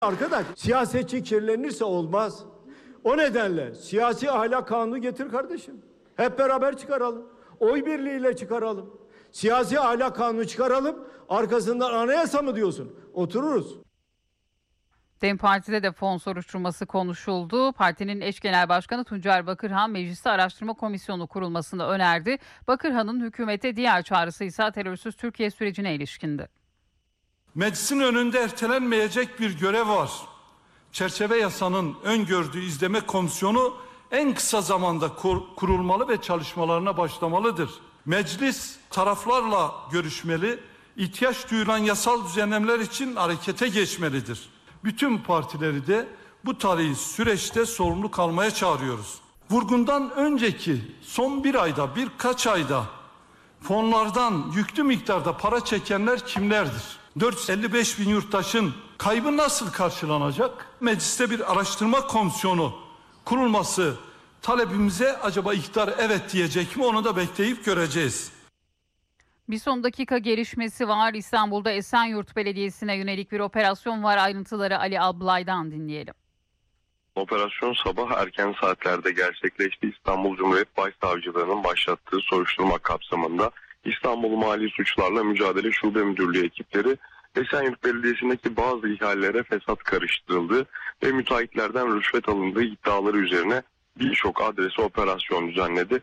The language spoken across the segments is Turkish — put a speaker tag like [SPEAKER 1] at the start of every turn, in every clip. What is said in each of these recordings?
[SPEAKER 1] Arkadaş, siyasetçi kirlenirse olmaz. O nedenle siyasi ahlak kanunu getir kardeşim. Hep beraber çıkaralım. Oy birliğiyle çıkaralım. Siyasi ahlak kanunu çıkaralım. Arkasından anayasa mı diyorsun? Otururuz.
[SPEAKER 2] DEM Parti'de de fon soruşturması konuşuldu. Partinin eş genel başkanı Tuncer Bakırhan mecliste araştırma komisyonu kurulmasını önerdi. Bakırhan'ın hükümete diğer çağrısı ise terörsüz Türkiye sürecine ilişkindi.
[SPEAKER 3] Meclisin önünde ertelenmeyecek bir görev var. Çerçeve yasanın öngördüğü izleme komisyonu en kısa zamanda kurulmalı ve çalışmalarına başlamalıdır. Meclis taraflarla görüşmeli, ihtiyaç duyulan yasal düzenlemeler için harekete geçmelidir. Bütün partileri de bu tarihi süreçte sorumlu kalmaya çağırıyoruz. Vurgundan önceki son birkaç ayda fonlardan yüklü miktarda para çekenler kimlerdir? 455 bin yurttaşın kaybı nasıl karşılanacak? Mecliste bir araştırma komisyonu kurulması talebimize acaba iktidar evet diyecek mi? Onu da bekleyip göreceğiz.
[SPEAKER 2] Bir son dakika gelişmesi var. İstanbul'da Esenyurt Belediyesi'ne yönelik bir operasyon var. Ayrıntıları Ali Ablay'dan dinleyelim.
[SPEAKER 4] Operasyon sabah erken saatlerde gerçekleşti. İstanbul Cumhuriyet Başsavcılığı'nın başlattığı soruşturma kapsamında İstanbul Mali Suçlarla Mücadele Şube Müdürlüğü ekipleri Esenyurt Belediyesi'ndeki bazı ihalelere fesat karıştırıldığı ve müteahhitlerden rüşvet alındığı iddiaları üzerine birçok adrese operasyon düzenledi.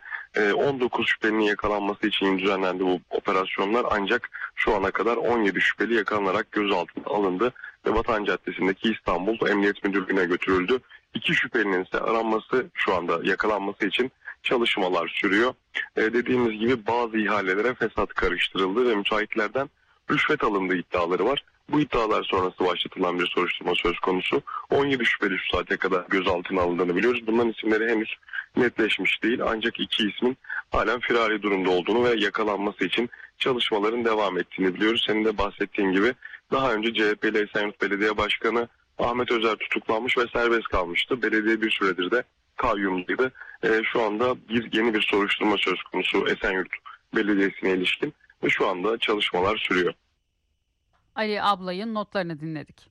[SPEAKER 4] 19 şüphelinin yakalanması için düzenlendi bu operasyonlar, ancak şu ana kadar 17 şüpheli yakalanarak gözaltına alındı ve Vatan Caddesi'ndeki İstanbul Emniyet Müdürlüğü'ne götürüldü. 2 şüphelinin ise aranması, şu anda yakalanması için çalışmalar sürüyor. Dediğimiz gibi bazı ihalelere fesat karıştırıldı ve müteahhitlerden rüşvet alındığı iddiaları var. Bu iddialar sonrası başlatılan bir soruşturma söz konusu. 17 şüpheli şu saate kadar gözaltına alındığını biliyoruz. Bunların isimleri henüz netleşmiş değil, ancak 2 ismin halen firari durumda olduğunu ve yakalanması için çalışmaların devam ettiğini biliyoruz. Senin de bahsettiğin gibi daha önce CHP'li Esenyurt Belediye Başkanı Ahmet Özer tutuklanmış ve serbest kalmıştı. Belediye bir süredir de kayyumluydu. Şu anda yeni bir soruşturma söz konusu Esenyurt Belediyesi'ne ilişkin ve şu anda çalışmalar sürüyor.
[SPEAKER 2] Ali Ablay'ın notlarını dinledik.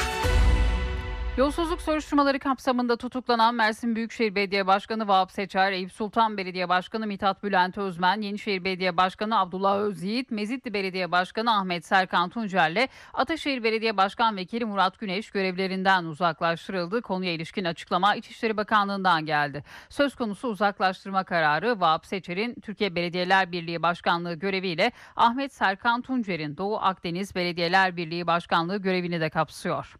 [SPEAKER 2] Yolsuzluk soruşturmaları kapsamında tutuklanan Mersin Büyükşehir Belediye Başkanı Vahap Seçer, Eyüp Sultan Belediye Başkanı Mithat Bülent Özmen, Yenişehir Belediye Başkanı Abdullah Özyiğit, Mezitli Belediye Başkanı Ahmet Serkan Tuncer'le Ataşehir Belediye Başkan Vekili Murat Güneş görevlerinden uzaklaştırıldı. Konuya ilişkin açıklama İçişleri Bakanlığı'ndan geldi. Söz konusu uzaklaştırma kararı Vahap Seçer'in Türkiye Belediyeler Birliği Başkanlığı göreviyle Ahmet Serkan Tuncer'in Doğu Akdeniz Belediyeler Birliği Başkanlığı görevini de kapsıyor.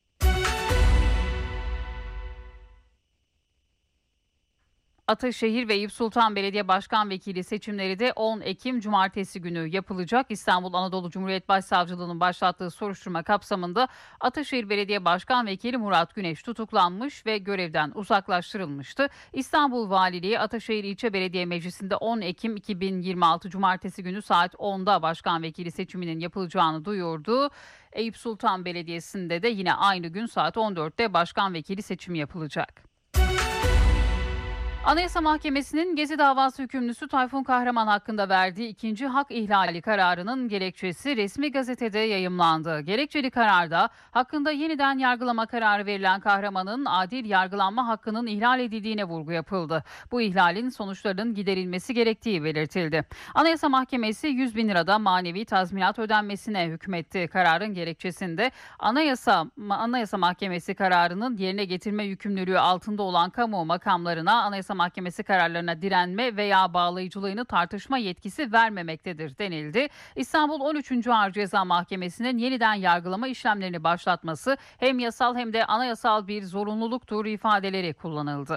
[SPEAKER 2] Ataşehir ve Eyüp Sultan Belediye Başkan Vekili seçimleri de 10 Ekim Cumartesi günü yapılacak. İstanbul Anadolu Cumhuriyet Başsavcılığı'nın başlattığı soruşturma kapsamında Ataşehir Belediye Başkan Vekili Murat Güneş tutuklanmış ve görevden uzaklaştırılmıştı. İstanbul Valiliği Ataşehir İlçe Belediye Meclisi'nde 10 Ekim 2026 Cumartesi günü saat 10'da başkan vekili seçiminin yapılacağını duyurdu. Eyüp Sultan Belediyesi'nde de yine aynı gün saat 14'te başkan vekili seçimi yapılacak. Anayasa Mahkemesi'nin Gezi davası hükümlüsü Tayfun Kahraman hakkında verdiği ikinci hak ihlali kararının gerekçesi resmi gazetede yayımlandı. Gerekçeli kararda hakkında yeniden yargılama kararı verilen Kahraman'ın adil yargılanma hakkının ihlal edildiğine vurgu yapıldı. Bu ihlalin sonuçlarının giderilmesi gerektiği belirtildi. Anayasa Mahkemesi 100 bin lirada manevi tazminat ödenmesine hükmetti. Kararın gerekçesinde Anayasa Mahkemesi kararının yerine getirme yükümlülüğü altında olan kamu makamlarına Anayasa Mahkemesi kararlarına direnme veya bağlayıcılığını tartışma yetkisi vermemektedir denildi. İstanbul 13. Ağır Ceza Mahkemesi'nin yeniden yargılama işlemlerini başlatması hem yasal hem de anayasal bir zorunluluktur ifadeleri kullanıldı.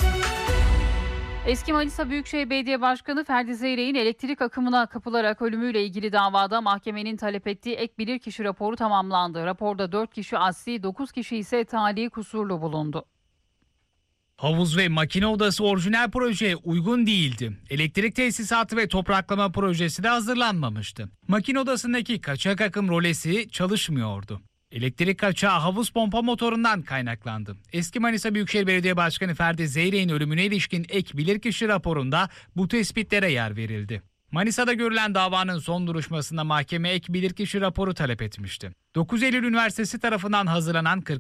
[SPEAKER 2] Eski Manisa Büyükşehir Belediye Başkanı Ferdi Zeyrek'in elektrik akımına kapılarak ölümüyle ilgili davada mahkemenin talep ettiği ek bilirkişi raporu tamamlandı. Raporda 4 kişi asli, 9 kişi ise tali kusurlu bulundu.
[SPEAKER 5] Havuz ve makine odası orijinal projeye uygun değildi. Elektrik tesisatı ve topraklama projesi de hazırlanmamıştı. Makine odasındaki kaçak akım rolesi çalışmıyordu. Elektrik kaçağı havuz pompa motorundan kaynaklandı. Eski Manisa Büyükşehir Belediye Başkanı Ferdi Zeyrek'in ölümüne ilişkin ek bilirkişi raporunda bu tespitlere yer verildi. Manisa'da görülen davanın son duruşmasında mahkeme ek bilirkişi raporu talep etmişti. 9 Eylül Üniversitesi tarafından hazırlanan